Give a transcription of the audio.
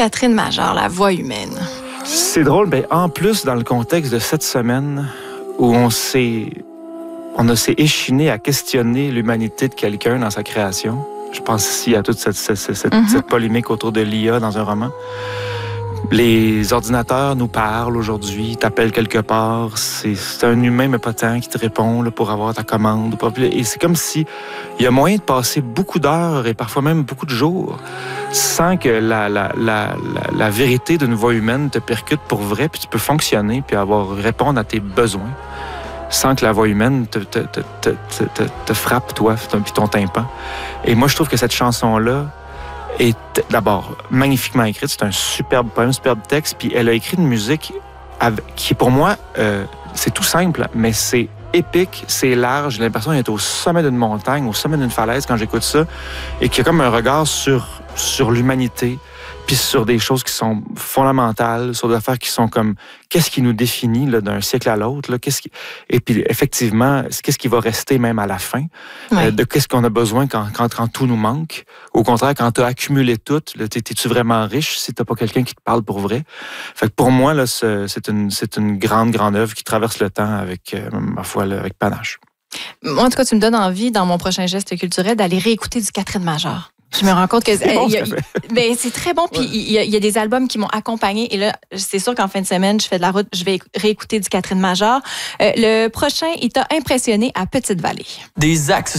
Catherine Major, la voix humaine. C'est drôle, mais en plus, dans le contexte de cette semaine où on s'est échiné à questionner l'humanité de quelqu'un dans sa création, je pense ici à toute cette polémique autour de l'IA dans un roman. Les ordinateurs nous parlent aujourd'hui, t'appellent quelque part, c'est un humain mais pas tant qui te répond là, pour avoir ta commande. Et c'est comme si il y a moyen de passer beaucoup d'heures et parfois même beaucoup de jours sans que la vérité d'une voix humaine te percute pour vrai, puis tu peux fonctionner puis répondre à tes besoins sans que la voix humaine te frappe, toi, puis ton tympan. Et moi, je trouve que cette chanson-là est d'abord magnifiquement écrite. C'est un superbe poème, superbe texte. Puis elle a écrit une musique qui, pour moi, c'est tout simple, mais c'est épique, c'est large. J'ai l'impression d'être au sommet d'une montagne, au sommet d'une falaise quand j'écoute ça. Et qu'il y a comme un regard sur l'humanité, puis sur des choses qui sont fondamentales, sur des affaires qui sont comme qu'est-ce qui nous définit là, d'un siècle à l'autre, là, et puis effectivement, qu'est-ce qui va rester même à la fin, de qu'est-ce qu'on a besoin quand tout nous manque. Au contraire, quand tu as accumulé tout, es-tu vraiment riche si tu n'as pas quelqu'un qui te parle pour vrai? Fait que pour moi, là, c'est une grande œuvre qui traverse le temps avec, ma foi, là, avec panache. Moi, en tout cas, tu me donnes envie, dans mon prochain geste culturel, d'aller réécouter du Catherine Major. Je me rends compte que c'est bon, c'est très bon. Puis il y a des albums qui m'ont accompagnée. Et là, c'est sûr qu'en fin de semaine, je fais de la route, je vais réécouter du Catherine Major. Le prochain, il t'a impressionné à Petite-Vallée. Des axes